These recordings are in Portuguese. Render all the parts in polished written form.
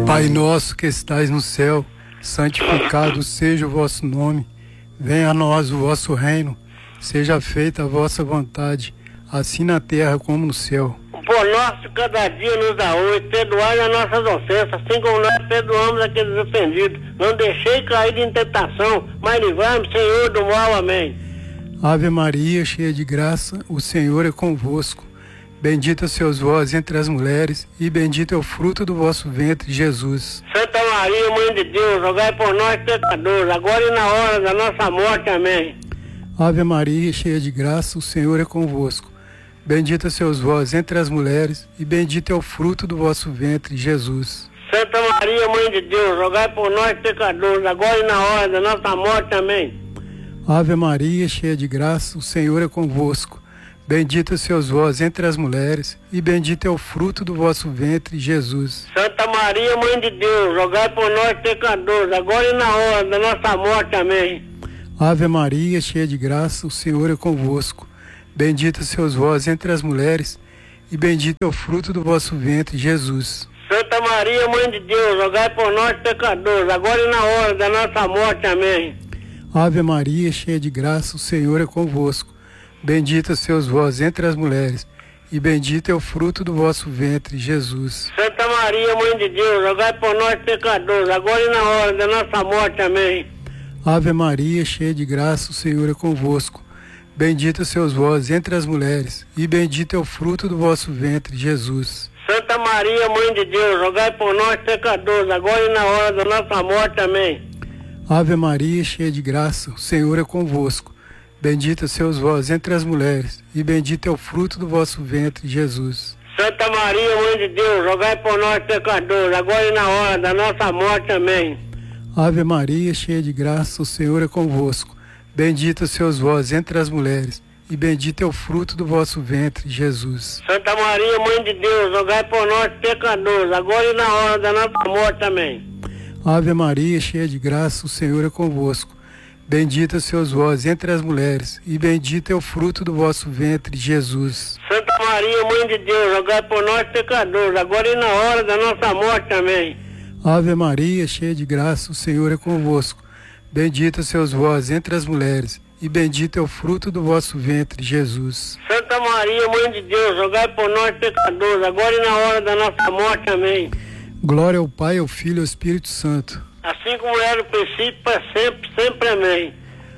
Pai nosso que estais no céu, santificado seja o vosso nome. Venha a nós o vosso reino. Seja feita a vossa vontade, assim na terra como no céu. O pão nosso cada dia nos dá hoje. Perdoai as nossas ofensas, assim como nós perdoamos aqueles ofendidos. Não deixei cair em tentação, mas livrai-me, Senhor, do mal. Amém. Ave Maria, cheia de graça, o Senhor é convosco. Bendita sois vós entre as mulheres, e bendito é o fruto do vosso ventre, Jesus. Santa Maria, Mãe de Deus, rogai por nós pecadores, agora e na hora da nossa morte. Amém. Ave Maria, cheia de graça, o Senhor é convosco. Bendita sois vós entre as mulheres, e bendito é o fruto do vosso ventre, Jesus. Santa Maria, Mãe de Deus, rogai por nós pecadores, agora e na hora da nossa morte. Amém. Ave Maria, cheia de graça, o Senhor é convosco. Bendita sois vós entre as mulheres, e bendito é o fruto do vosso ventre, Jesus. Santa Maria, Mãe de Deus, rogai por nós pecadores, agora e na hora da nossa morte. Amém. Ave Maria, cheia de graça, o Senhor é convosco. Bendita sois vós entre as mulheres, e bendito é o fruto do vosso ventre, Jesus. Santa Maria, Mãe de Deus, rogai por nós pecadores, agora e na hora da nossa morte. Amém. Ave Maria, cheia de graça, o Senhor é convosco. Bendita sois vós entre as mulheres, e bendito é o fruto do vosso ventre, Jesus. Santa Maria, Mãe de Deus, rogai por nós pecadores, agora e na hora da nossa morte. Amém. Ave Maria, cheia de graça, o Senhor é convosco. Bendita sois vós entre as mulheres, e bendito é o fruto do vosso ventre, Jesus. Santa Maria, Mãe de Deus, rogai por nós pecadores, agora e na hora da nossa morte. Amém. Ave Maria, cheia de graça, o Senhor é convosco. Bendita sois vós entre as mulheres, e bendito é o fruto do vosso ventre, Jesus. Santa Maria, Mãe de Deus, rogai por nós pecadores, agora e na hora da nossa morte. Amém. Ave Maria, cheia de graça, o Senhor é convosco. Bendita sois vós entre as mulheres, e bendito é o fruto do vosso ventre, Jesus. Santa Maria, Mãe de Deus, rogai por nós pecadores, agora e na hora da nossa morte. Amém. Ave Maria, cheia de graça, o Senhor é convosco. Bendita sois vós entre as mulheres, e bendito é o fruto do vosso ventre, Jesus. Santa Maria, Mãe de Deus, rogai por nós pecadores, agora e na hora da nossa morte. Amém. Ave Maria, cheia de graça, o Senhor é convosco. Bendita sois vós entre as mulheres, e bendito é o fruto do vosso ventre, Jesus. Santa Maria, Mãe de Deus, rogai por nós pecadores, agora e na hora da nossa morte. Amém. Glória ao Pai, ao Filho e ao Espírito Santo. Assim como era no princípio, para sempre, sempre. Amém.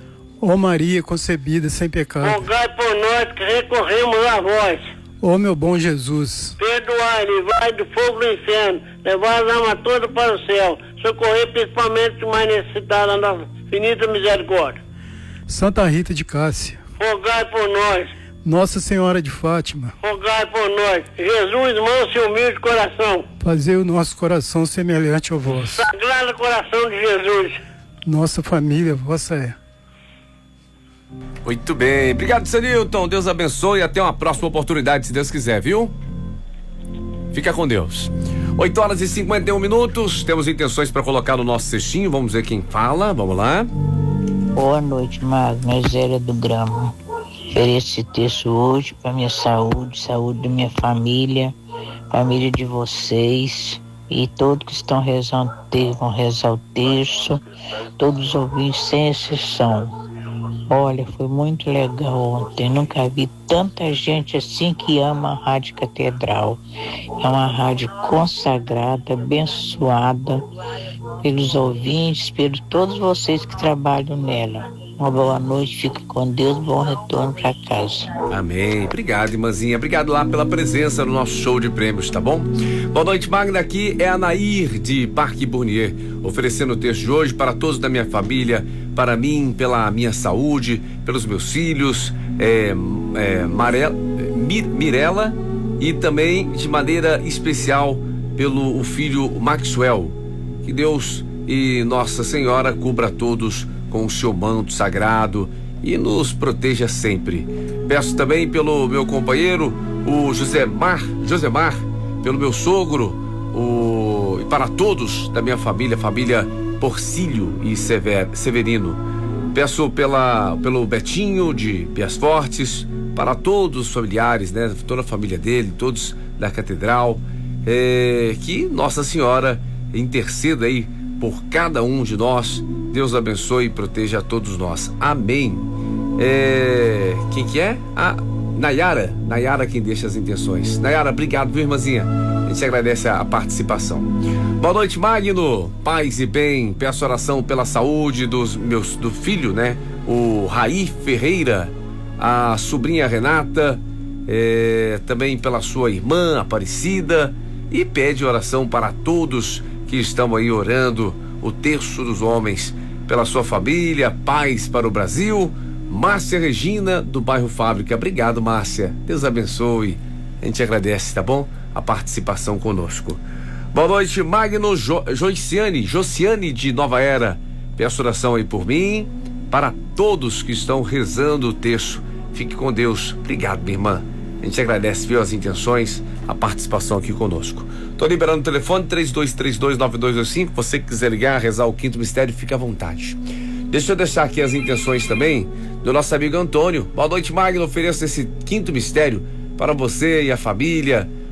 Ó Maria, concebida sem pecado. Rogai por nós que recorremos a vós. Ó meu bom Jesus. Perdoai, livrai do fogo do inferno, levai as almas todas para o céu, socorrer principalmente os mais necessitados da nossa infinita misericórdia. Santa Rita de Cássia. Rogai por nós. Nossa Senhora de Fátima. Rogai por nós. Jesus, manso e humilde coração. Fazei o nosso coração semelhante ao vosso. Sagrado coração de Jesus. Nossa família, vossa é. Muito bem. Obrigado, Sanilton. Deus abençoe e até uma próxima oportunidade, se Deus quiser, viu? Fica com Deus. 8h51. Temos intenções para colocar no nosso cestinho. Vamos ver quem fala. Vamos lá. Boa noite, Magno. Zélia do Grama. Ofereço esse texto hoje para minha saúde, saúde da minha família, família de vocês e todos que estão rezando, vão rezar o terço, todos os ouvintes sem exceção. Olha, foi muito legal ontem, nunca vi tanta gente assim que ama a Rádio Catedral. É uma rádio consagrada, abençoada pelos ouvintes, por todos vocês que trabalham nela. Uma boa noite, fica com Deus, bom retorno para casa. Amém. Obrigado, irmãzinha. Obrigado lá pela presença no nosso show de prêmios, tá bom? Boa noite, Magna. Aqui é a Nair de Parque Bournier, oferecendo o texto de hoje para todos da minha família, para mim, pela minha saúde, pelos meus filhos, Mirella, e também de maneira especial pelo filho Maxwell. Que Deus e Nossa Senhora cubra todos com o seu manto sagrado e nos proteja sempre. Peço também pelo meu companheiro, o Josemar, pelo meu sogro, e para todos da minha família Porcílio e Severino. Peço pelo Betinho de Pias Fortes, para todos os familiares, né? Toda a família dele, todos da Catedral, que Nossa Senhora interceda aí por cada um de nós. Deus abençoe e proteja a todos nós. Amém. Quem que é? A Nayara quem deixa as intenções. Nayara, obrigado, viu, irmãzinha? A gente agradece a participação. Boa noite, Magno. Paz e bem. Peço oração pela saúde do filho, né? O Raí Ferreira, a sobrinha Renata, também pela sua irmã Aparecida, e pede oração para todos que estão aí orando o terço dos homens, pela sua família, paz para o Brasil. Márcia Regina, do bairro Fábrica. Obrigado, Márcia. Deus abençoe. A gente agradece, tá bom? A participação conosco. Boa noite, Magno. Josiane de Nova Era. Peço oração aí por mim, para todos que estão rezando o terço. Fique com Deus. Obrigado, minha irmã. A gente agradece, viu, as intenções, a participação aqui conosco. Tô liberando o telefone 32329225. Você que quiser ligar, rezar o quinto mistério, fica à vontade. Deixa eu deixar aqui as intenções também do nosso amigo Antônio. Boa noite, Magno. Ofereço esse quinto mistério para você e a família,